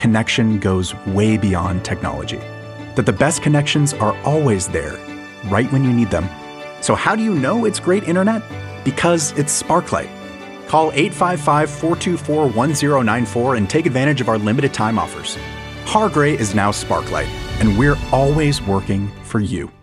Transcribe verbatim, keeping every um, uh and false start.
connection goes way beyond technology. That the best connections are always there, right when you need them. So how do you know it's great internet? Because it's Sparklight. Call eight five five, four two four, one zero nine four and take advantage of our limited time offers. Hargray is now Sparklight, and we're always working for you.